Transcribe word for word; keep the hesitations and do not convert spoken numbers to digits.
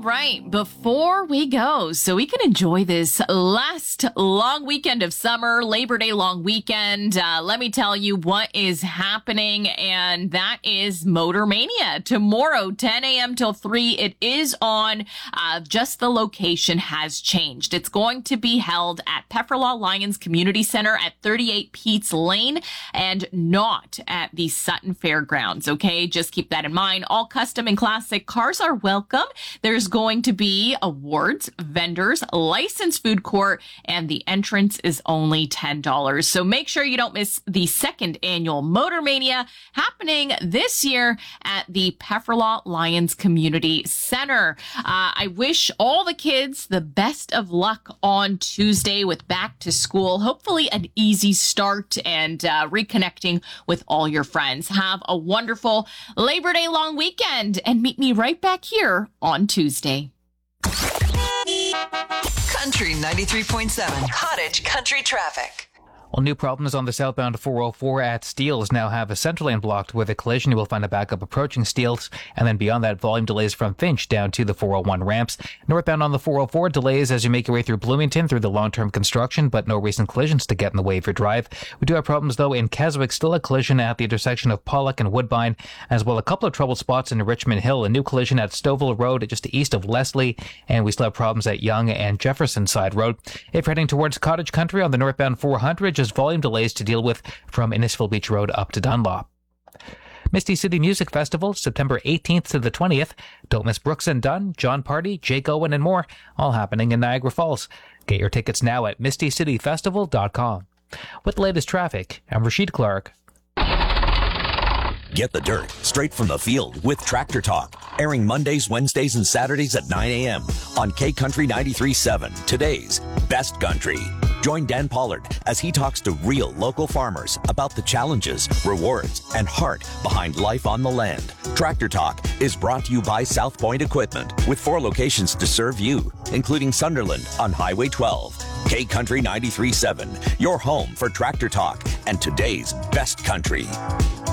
right, before we go, so we can enjoy this last long weekend of summer, Labor Day long weekend, uh, let me tell you what is happening, and that is Motor Mania. Tomorrow, ten a.m. till three, it is on. Uh, just the location has changed. It's going to be held at Pefferlaw Lions Community Center at thirty-eight Peets Lane and not at the Sutton Fairgrounds, okay? Just keep that in mind. All custom and classic cars are welcome. There's going to be awards, vendors, licensed food court, and the entrance is only ten dollars. So make sure you don't miss the second annual Motor Mania happening this year at the Pefferlaw Lions Community Center. Uh, I wish all the kids the best of luck on Tuesday with back to school. Hopefully an easy start and uh, reconnecting with all your friends. Have a wonderful Labor Day long weekend and meet me right back here on Tuesday. Country ninety-three point seven, Cottage Country Traffic. Well, new problems on the southbound four oh four at Steeles now have a center lane blocked with a collision. You will find a backup approaching Steeles, and then beyond that, volume delays from Finch down to the four oh one ramps. Northbound on the four oh four, delays as you make your way through Bloomington through the long-term construction, but no recent collisions to get in the way of your drive. We do have problems, though, in Keswick. Still a collision at the intersection of Pollock and Woodbine, as well a couple of troubled spots in Richmond Hill. A new collision at Stouffville Road just east of Leslie, and we still have problems at Yonge and Jefferson Side Road. If you're heading towards Cottage Country on the northbound four hundred, just volume delays to deal with from Innisfil Beach Road up to Dunlop. Misty City Music Festival, September eighteenth to the twentieth. Don't miss Brooks and Dunn, John Party, Jake Owen, and more, all happening in Niagara Falls. Get your tickets now at misty city festival dot com. With the latest traffic, I'm Rashid Clark. Get the dirt straight from the field with Tractor Talk, airing Mondays, Wednesdays, and Saturdays at nine a.m. on K Country ninety-three point seven, today's best country. Join Dan Pollard as he talks to real local farmers about the challenges, rewards, and heart behind life on the land. Tractor Talk is brought to you by South Point Equipment, with four locations to serve you, including Sunderland on Highway twelve. K Country ninety-three point seven, your home for Tractor Talk and today's best country.